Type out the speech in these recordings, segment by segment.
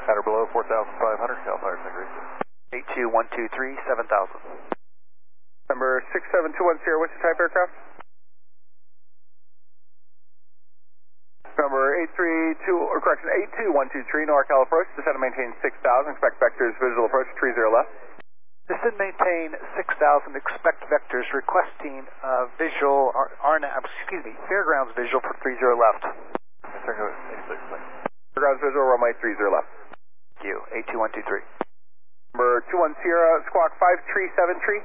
At or below 4,500, Cal Fire Center. 82123, 7000. Number 67210, what's your type aircraft? Number 82123, NorCal approach, descend and maintain 6,000, expect vectors, visual approach, 30 left. Descend maintain 6,000, expect vectors, requesting visual, fairgrounds visual for 30 left. Fairgrounds visual, runway 30 left. Thank you, 82123. Number 210, squawk 537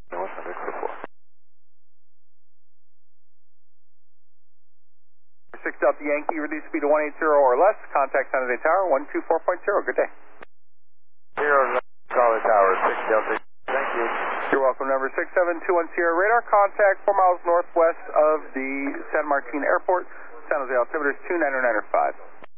6 Delta Yankee, reduce speed to 180 or less, contact San Jose Tower, 124.0, good day. 0, Charlie Tower, 6 Delta, thank you. You're welcome, number 67210, radar contact 4 miles northwest of the San Martin Airport, San Jose altimeter is 299.5.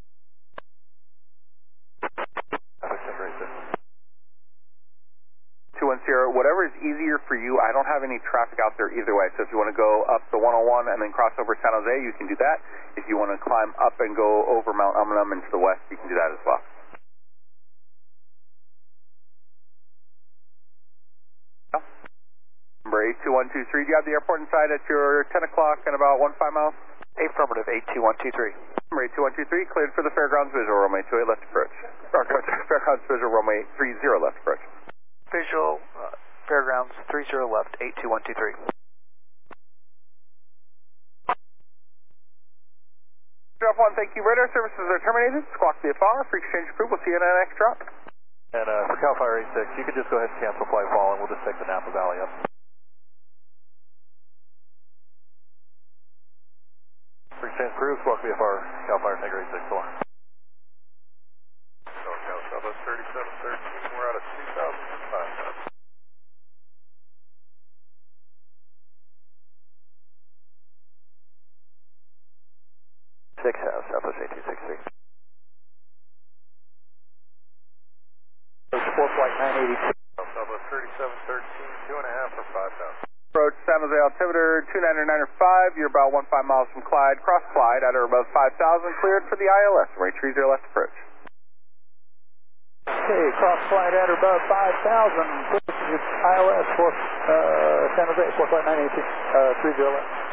210, whatever is easier for you. I don't have any traffic out there either way, so if you want to go up the 101 and then cross over San Jose, you can do that. If you want to climb up and go over Mount Umunhum into the west, you can do that as well. Number 82123, do you have the airport inside at your 10 o'clock and about 15 miles? Affirmative, 82123. Number 82123, cleared for the Fairgrounds visual, runway 28 left approach. Fairgrounds visual, runway 30 left approach. Visual, Fairgrounds, 30 left, 82123. Drop 1, thank you. Radar services are terminated. Squawk VFR, free exchange approved. We'll see you in the next drop. And for Cal Fire 86, you can just go ahead and cancel flight following. We'll just take the Napa Valley up. Free exchange approved. Squawk VFR, Cal Fire Tiger 86, so on. NorCal Southwest 3713, we're out of 2,500. 6 Southwest 1863. Sport Flight 982. Southwest 3713, 2.5 for 5,000. Approach San Jose altimeter 299.5. You're about 15 miles from Clyde. Cross Clyde at or above 5,000. Cleared for the ILS. Right 30 left approach. Okay, cross Clyde at or above 5,000. ILS for San Jose, Sport Flight 982, 30 left.